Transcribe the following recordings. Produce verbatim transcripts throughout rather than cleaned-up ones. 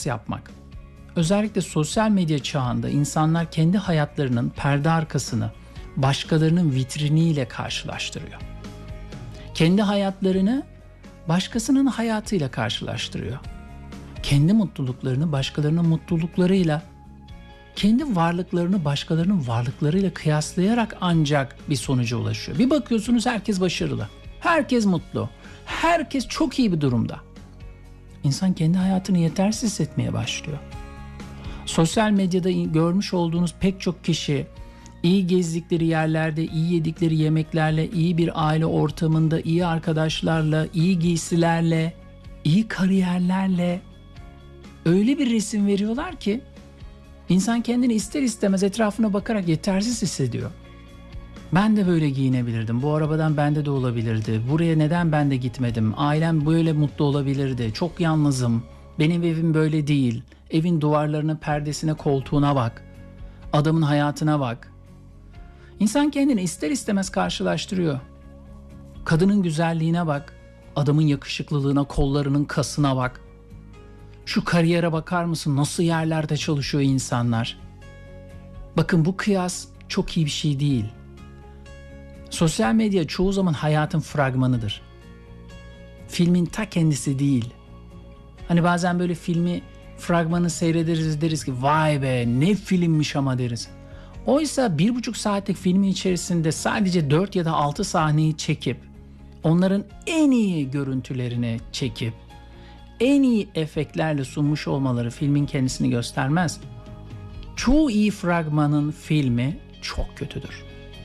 kıyas yapmak. Özellikle sosyal medya çağında insanlar kendi hayatlarının perde arkasını başkalarının vitriniyle karşılaştırıyor. Kendi hayatlarını başkasının hayatıyla karşılaştırıyor. Kendi mutluluklarını başkalarının mutluluklarıyla, kendi varlıklarını başkalarının varlıklarıyla kıyaslayarak ancak bir sonuca ulaşıyor. Bir bakıyorsunuz herkes başarılı, herkes mutlu, herkes çok iyi bir durumda. İnsan kendi hayatını yetersiz hissetmeye başlıyor. Sosyal medyada görmüş olduğunuz pek çok kişi iyi gezdikleri yerlerde, iyi yedikleri yemeklerle, iyi bir aile ortamında, iyi arkadaşlarla, iyi giysilerle, iyi kariyerlerle öyle bir resim veriyorlar ki insan kendini ister istemez etrafına bakarak yetersiz hissediyor. Ben de böyle giyinebilirdim, bu arabadan bende de olabilirdi, buraya neden ben de gitmedim, ailem böyle mutlu olabilirdi, çok yalnızım, benim evim böyle değil, evin duvarlarına, perdesine, koltuğuna bak, adamın hayatına bak. İnsan kendini ister istemez karşılaştırıyor. Kadının güzelliğine bak, adamın yakışıklılığına, kollarının kasına bak. Şu kariyere bakar mısın? Nasıl yerlerde çalışıyor insanlar? Bakın bu kıyas çok iyi bir şey değil. Sosyal medya çoğu zaman hayatın fragmanıdır. Filmin ta kendisi değil. Hani bazen böyle filmi, fragmanı seyrederiz, deriz ki vay be ne filmmiş ama deriz. Oysa bir buçuk saatlik filmin içerisinde sadece dört ya da altı sahneyi çekip, onların en iyi görüntülerini çekip, en iyi efektlerle sunmuş olmaları filmin kendisini göstermez. Çoğu iyi fragmanın filmi çok kötüdür.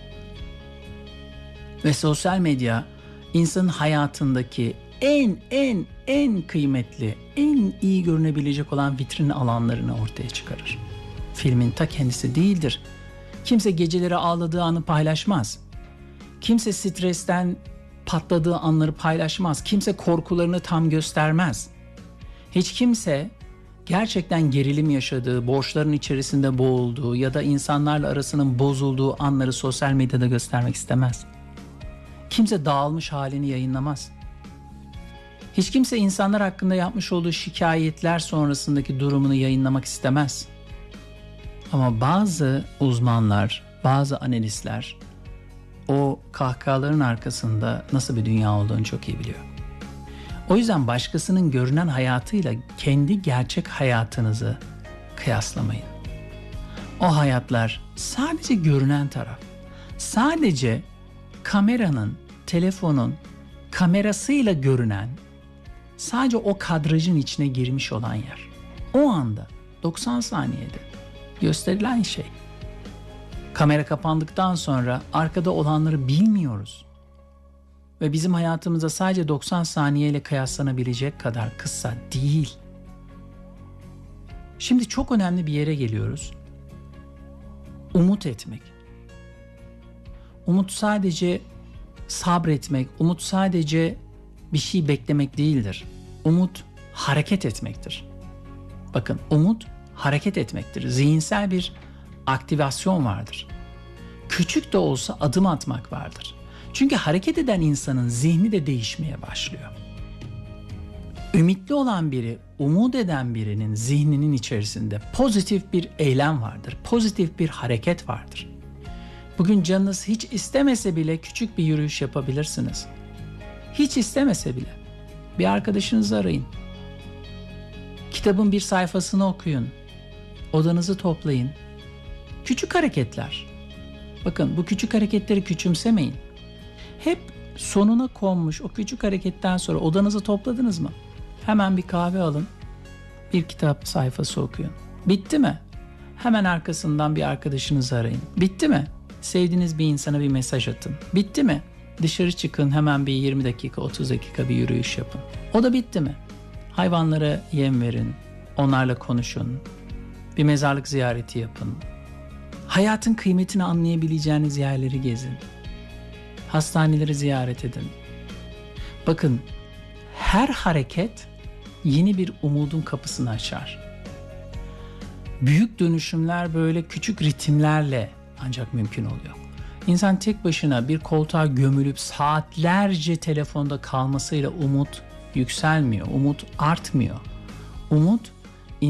Ve sosyal medya insanın hayatındaki en en en kıymetli, en iyi görünebilecek olan vitrin alanlarını ortaya çıkarır. Filmin ta kendisi değildir. Kimse geceleri ağladığı anı paylaşmaz. Kimse stresten patladığı anları paylaşmaz. Kimse korkularını tam göstermez. Hiç kimse gerçekten gerilim yaşadığı, borçların içerisinde boğulduğu ya da insanlarla arasının bozulduğu anları sosyal medyada göstermek istemez. Kimse dağılmış halini yayınlamaz. Hiç kimse insanlar hakkında yapmış olduğu şikayetler sonrasındaki durumunu yayınlamak istemez. Ama bazı uzmanlar, bazı analistler o kahkahaların arkasında nasıl bir dünya olduğunu çok iyi biliyor. O yüzden başkasının görünen hayatıyla kendi gerçek hayatınızı kıyaslamayın. O hayatlar sadece görünen taraf. Sadece kameranın, telefonun kamerasıyla görünen, sadece o kadrajın içine girmiş olan yer. O anda doksan saniyede gösterilen şey. Kamera kapandıktan sonra arkada olanları bilmiyoruz. Ve bizim hayatımızda sadece doksan saniyeyle kıyaslanabilecek kadar kısa değil. Şimdi çok önemli bir yere geliyoruz. Umut etmek. Umut sadece sabretmek, umut sadece bir şey beklemek değildir. Umut hareket etmektir. Bakın, umut hareket etmektir. Zihinsel bir aktivasyon vardır. Küçük de olsa adım atmak vardır. Çünkü hareket eden insanın zihni de değişmeye başlıyor. Ümitli olan biri, umut eden birinin zihninin içerisinde pozitif bir eylem vardır. Pozitif bir hareket vardır. Bugün canınız hiç istemese bile küçük bir yürüyüş yapabilirsiniz. Hiç istemese bile. Bir arkadaşınızı arayın. Kitabın bir sayfasını okuyun. Odanızı toplayın. Küçük hareketler. Bakın, bu küçük hareketleri küçümsemeyin. Hep sonuna konmuş o küçük hareketten sonra odanızı topladınız mı? Hemen bir kahve alın. Bir kitap sayfası okuyun. Bitti mi? Hemen arkasından bir arkadaşınızı arayın. Bitti mi? Sevdiğiniz bir insana bir mesaj atın. Bitti mi? Dışarı çıkın, hemen bir yirmi dakika, otuz dakika bir yürüyüş yapın. O da bitti mi? Hayvanlara yem verin. Onlarla konuşun. Bir mezarlık ziyareti yapın. Hayatın kıymetini anlayabileceğiniz yerleri gezin. Hastaneleri ziyaret edin. Bakın, her hareket yeni bir umudun kapısını açar. Büyük dönüşümler böyle küçük ritimlerle ancak mümkün oluyor. İnsan tek başına bir koltuğa gömülüp saatlerce telefonda kalmasıyla umut yükselmiyor, umut artmıyor. Umut